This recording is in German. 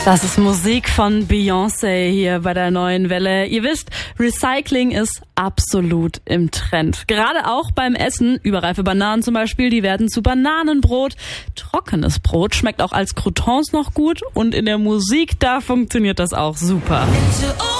Das ist Musik von Beyoncé hier bei der Neuen Welle. Ihr wisst, Recycling ist absolut im Trend. Gerade auch beim Essen. Überreife Bananen zum Beispiel, die werden zu Bananenbrot. Trockenes Brot schmeckt auch als Croutons noch gut. Und in der Musik, da funktioniert das auch super.